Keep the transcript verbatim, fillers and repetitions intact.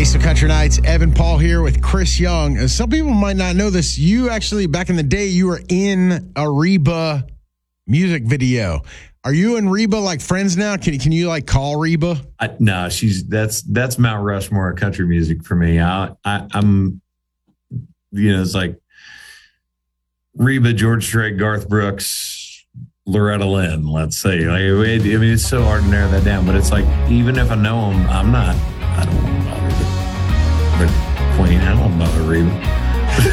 Diesel Country Nights, Evan Paul here with Chris Young. Uh, Some people might not know this. You actually, back in the day, you were in a Reba music video. Are you and Reba like friends now? Can can you like call Reba? I, no, she's that's that's Mount Rushmore of country music for me. I, I I'm, you know, it's like Reba, George Strait, Garth Brooks, Loretta Lynn. Let's say, like, I mean, it's so hard to narrow that down. But it's like, even if I know them, I'm not. I don't want to bother the, the Queen. I don't bother Reba.